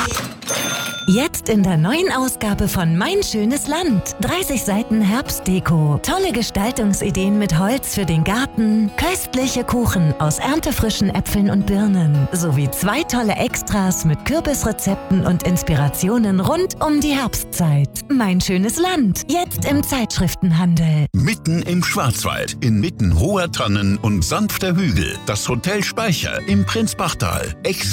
Jetzt in der neuen Ausgabe von Mein schönes Land. 30 Seiten Herbstdeko, tolle Gestaltungsideen mit Holz für den Garten, köstliche Kuchen aus erntefrischen Äpfeln und Birnen, sowie 2 tolle Extras mit Kürbisrezepten und Inspirationen rund um die Herbstzeit. Mein schönes Land, jetzt im Zeitschriftenhandel. Mitten im Schwarzwald, inmitten hoher Tannen und sanfter Hügel, das Hotel Speicher im Prinzbachtal.